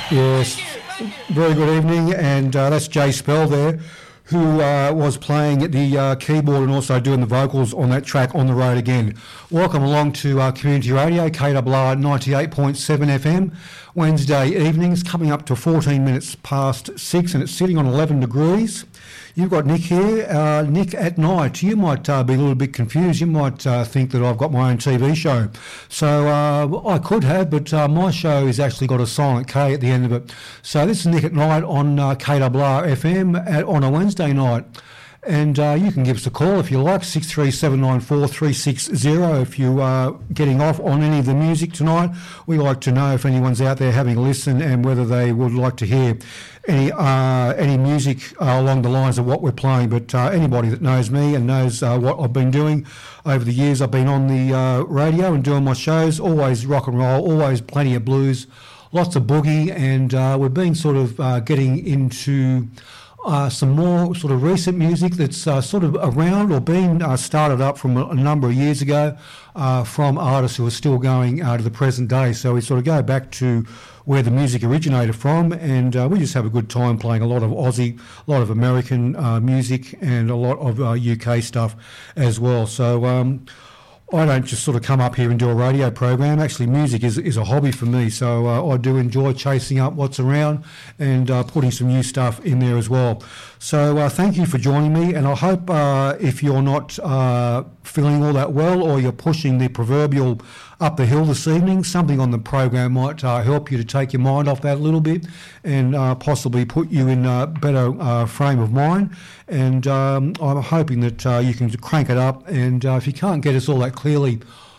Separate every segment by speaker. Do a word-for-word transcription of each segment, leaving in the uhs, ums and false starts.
Speaker 1: Yes, very good evening, and uh, that's Jay Spell there, who uh, was playing the uh, keyboard and also doing the vocals on that track, On the Road Again. Welcome along to uh, Community Radio, K W R ninety-eight point seven F M, Wednesday evenings, coming up to fourteen minutes past six, and it's sitting on eleven degrees. You've got Nick here. Uh, Nick at night. You might uh, be a little bit confused. You might uh, think that I've got my own T V show. So uh, I could have, but uh, my show has actually got a silent K at the end of it. So this is Nick at night on uh, K W R F M at, on a Wednesday night. And uh, you can give us a call if you like, six three seven nine four three six zero if you are getting off on any of the music tonight. We like to know if anyone's out there having a listen and whether they would like to hear any uh, any music uh, along the lines of what we're playing. But uh, anybody that knows me and knows uh, what I've been doing over the years, I've been on the uh, radio and doing my shows, always rock and roll, always plenty of blues, lots of boogie, and uh, we've been sort of uh, getting into Uh, some more sort of recent music that's uh, sort of around or been uh, started up from a, a number of years ago uh, from artists who are still going uh, to the present day. So we sort of go back to where the music originated from, and uh, we just have a good time playing a lot of Aussie, a lot of American uh, music, and a lot of uh, U K stuff as well. So um, I don't just sort of come up here and do a radio program. Actually, music is is a hobby for me, so uh, I do enjoy chasing up what's around and uh, putting some new stuff in there as well. So uh, thank you for joining me, and I hope uh, if you're not uh, feeling all that well, or you're pushing the proverbial up the hill this evening, something on the program might uh, help you to take your mind off that a little bit and uh, possibly put you in a better uh, frame of mind. And um, I'm hoping that uh, you can crank it up, and uh, if you can't get us all that clearly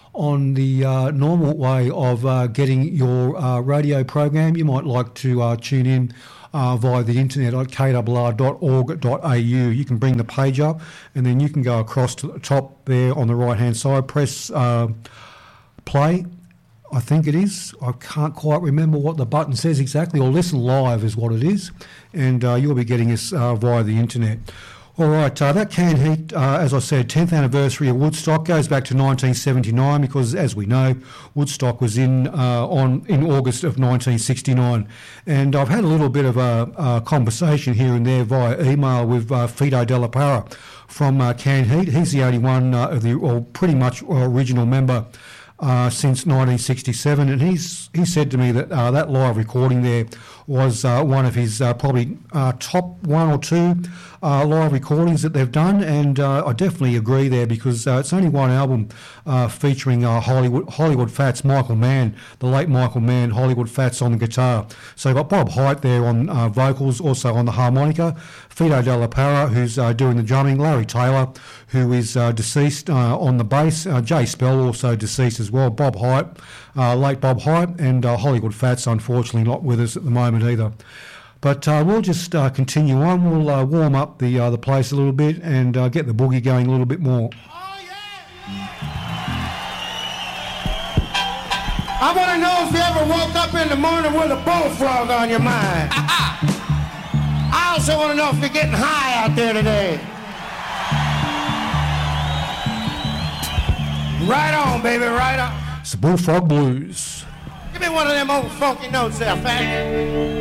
Speaker 1: on the uh, normal way of uh, getting your uh, radio program, you might like to uh, tune in Uh, via the internet at k w r dot org dot a u. You can bring the page up, and then you can go across to the top there on the right-hand side, press uh, play, I think it is. I can't quite remember what the button says exactly, or listen live is what it is, and uh, you'll be getting us uh, via the internet. All right, uh, that Canned Heat, uh, as I said, tenth anniversary of Woodstock goes back to nineteen seventy-nine, because, as we know, Woodstock was in uh, on in August of nineteen sixty-nine. And I've had a little bit of a, a conversation here and there via email with uh, Fido Della Parra from uh, Canned Heat. He's the only one uh, of the, or pretty much original member uh, since nineteen sixty-seven, and he's he said to me that uh, that live recording there was uh, one of his uh, probably uh, top one or two Uh, live recordings that they've done, and uh, I definitely agree there, because uh, it's only one album uh, featuring uh, Hollywood Hollywood Fats, Michael Mann, the late Michael Mann, Hollywood Fats on the guitar. So you've got Bob Hite there on uh, vocals, also on the harmonica, Fido Della Parra, who's uh, doing the drumming, Larry Taylor, who is uh, deceased uh, on the bass, uh, Jay Spell also deceased as well, Bob Hite, uh, late Bob Hite, and uh, Hollywood Fats unfortunately not with us at the moment either. But uh, we'll just uh, continue on. We'll uh, warm up the uh, the place a little bit and uh, get the boogie going a little bit more.
Speaker 2: Oh, yeah. I want to know if you ever woke up in the morning with a bullfrog on your mind. I also want to know if you're getting high out there today. Right on, baby, right on.
Speaker 1: It's the Bullfrog Blues.
Speaker 2: Give me one of them old funky notes there, fat.